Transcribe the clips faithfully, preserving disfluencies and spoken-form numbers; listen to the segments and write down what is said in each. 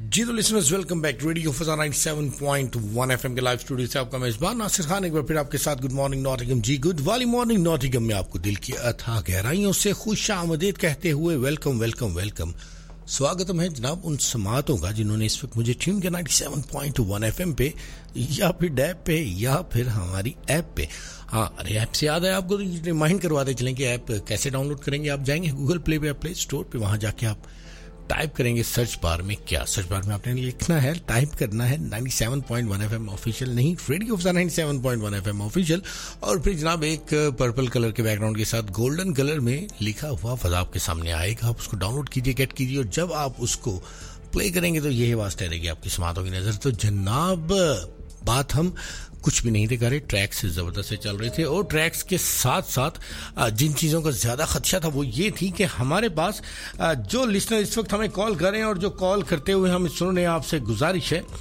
जी तो listeners welcome back radio फजा सत्तानवे point one FM के लाइव स्टूडियो से आपका मेजबान नासिर खान एक बार फिर आपके साथ। गुड मॉर्निंग नॉटिंघम जी, गुड वाली मॉर्निंग नॉटिंघम में आपको दिल की अथाह गहराइयों से खुश आमदीद कहते हुए वेलकम वेलकम वेलकम स्वागतम है जनाब उन समातों का जिन्होंने इस वक्त मुझे ट्यून किया सत्तानवे पॉइंट वन एफएम पे या फिर डैप पे या फिर हमारी ऐप पे। हाँ, अरे ऐप से याद है आपको तो रिमाइंड करवाते चलें कि ऐप कैसे डाउनलोड करेंगे। आप जाएंगे गूगल प्ले पे या प्ले स्टोर पे, वहां जाके आप टाइप करेंगे सर्च बार में, क्या सर्च बार में आपने लिखना है, टाइप करना है सत्तानवे पॉइंट वन एफएम ऑफिशियल, नहीं रेडियो सत्तानवे पॉइंट वन एफएम ऑफिशियल। और फिर जनाब एक पर्पल कलर के बैकग्राउंड के साथ गोल्डन कलर में लिखा हुआ फजा आपके सामने आएगा। आप उसको डाउनलोड कीजिए, गेट कीजिए, और जब आप उसको प्ले करेंगे तो यही आवाज ठहरेगी आपकी समातों की नजर। तो जनाब बात हम कुछ भी नहीं थे कर रहे, ट्रैक्स से जबरदस्त से चल रहे थे। और ट्रैक्स के साथ साथ जिन चीज़ों का ज़्यादा खदशा था वो ये थी कि हमारे पास जो लिसनर इस वक्त हमें कॉल कर रहे हैं और जो कॉल करते हुए हम सुन रहे हैं, आपसे गुजारिश है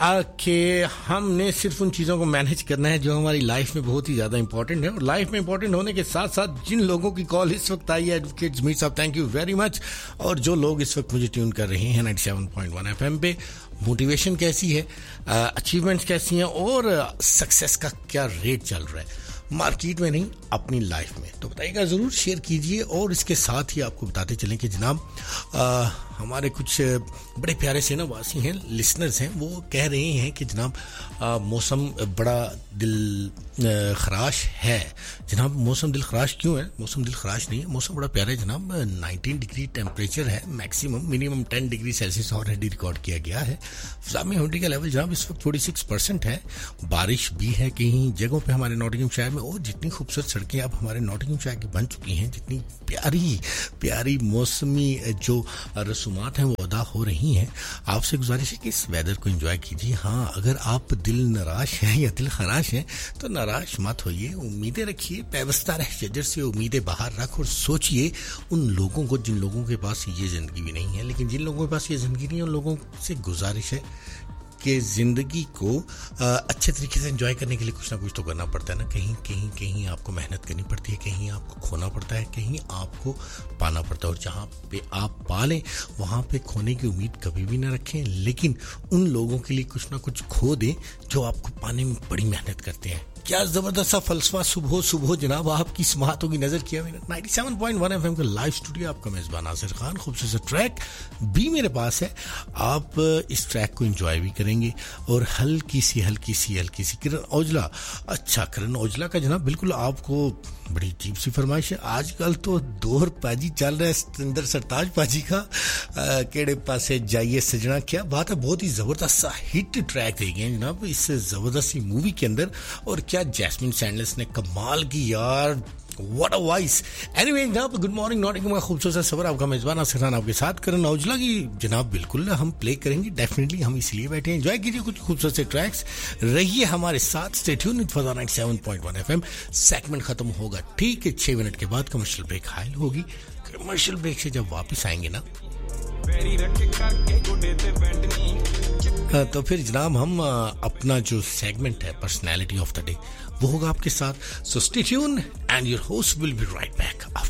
कि हमने सिर्फ उन चीज़ों को मैनेज करना है जो हमारी लाइफ में बहुत ही ज़्यादा इंपॉर्टेंट है। और लाइफ में इंपॉर्टेंट होने के साथ साथ जिन लोगों की कॉल इस वक्त आई है, एडवोकेट मीर साहब थैंक यू वेरी मच। और जो लोग इस वक्त मुझे ट्यून कर रहे हैं सत्तानवे पॉइंट वन एफएम पे, मोटिवेशन कैसी है, अचीवमेंट्स कैसी हैं और सक्सेस का क्या रेट चल रहा है मार्केट में नहीं अपनी लाइफ में, तो बताइएगा ज़रूर, शेयर कीजिए। और इसके साथ ही आपको बताते चलें कि जनाब आ, हमारे कुछ बड़े प्यारे से ना वासी हैं, लिसनर्स हैं, वो कह रहे हैं कि जनाब आ, मौसम बड़ा दिल खराश है। जनाब मौसम दिल खराश क्यों है? मौसम दिल खराश नहीं है, मौसम बड़ा प्यारा है जनाब। नाइनटीन डिग्री टेम्परेचर है, maximum minimum ten degree Celsius already record किया गया है। फिजा में ह्यूमिडिटी का लेवल जनाब इस वक्त फोर्टी सिक्स परसेंट है। बारिश भी है कहीं जगहों पे हमारे नॉटिंघम शहर में। और जितनी खूबसूरत सड़कें अब हमारे नॉटिंघम शहर की बन चुकी हैं, जितनी प्यारी प्यारी मौसमी जो रसूमात हैं वो अदा हो रही हैं, आपसे गुजारिश है कि इस वेदर को एंजॉय कीजिए। हाँ, अगर आप दिल निराश हैं या दिल खराश हैं तो नाराज मत होइए, उम्मीदें रखिए, पैबस्ता रह शजर से उम्मीदें बाहर रख और सोचिए उन लोगों को जिन लोगों के पास ये जिंदगी भी नहीं है। लेकिन जिन लोगों के पास ये जिंदगी नहीं है उन लोगों से गुजारिश है कि जिंदगी को आ, अच्छे तरीके से एंजॉय करने के लिए कुछ ना कुछ तो करना पड़ता है ना। कहीं कहीं कहीं आपको मेहनत करनी पड़ती है, कहीं आपको खोना पड़ता है, कहीं आपको पाना पड़ता है। और जहाँ पे आप पालें वहाँ पे खोने की उम्मीद कभी भी ना रखें, लेकिन उन लोगों के लिए कुछ ना कुछ खो दें जो आपको पाने में बड़ी मेहनत करते हैं। क्या जबरदस्त सा फलसफा सुबह सुबह जनाब आपकी समातों की नजर किया मैंने सत्तानवे पॉइंट वन एफएम का लाइव स्टूडियो, आपका मेजबान नासिर खान। खूबसूरत ट्रैक भी मेरे पास है, आप इस ट्रैक को एंजॉय भी करेंगे। और हल्की सी हल्की सी हल्की सी किरण औजला, अच्छा किरण औजला का जनाब बिल्कुल आपको बड़ी अजीब सी फरमाइश है। आजकल तो दौर पाजी चल रहा है सतिंदर सरताज पाजी का, केड़े पासे जाइए सजना, क्या बात है, बहुत ही जबरदस्त सा हिट ट्रैक दे गए जनाब इस जबरदस्त सी मूवी के अंदर। और क्या जैस्मिन सैंडल्स ने कमाल की यार, व्हाट अ वॉइस। एनीवे जनाब गुड मॉर्निंग नॉटिंघम का खूबसूरत सा सफर, आपका मेजबान नासिर खान आपके साथ। करण औजला की जनाब बिल्कुल हम प्ले करेंगे, डेफिनेटली हम इसलिए बैठे हैं। एंजॉय कीजिए कुछ खूबसूरत से ट्रैक्स, रहिए हमारे साथ, स्टे ट्यून्ड विद फजा सत्तानवे पॉइंट वन एफएम। सेगमेंट खत्म होगा ठीक है छह मिनट के बाद, कमर्शियल ब्रेक हाइल होगी। कमर्शियल ब्रेक से जब वापस आएंगे ना तो फिर जनाब हम अपना जो सेगमेंट है पर्सनैलिटी ऑफ द डे वो होगा आपके साथ। So stay tuned and your host will be right back after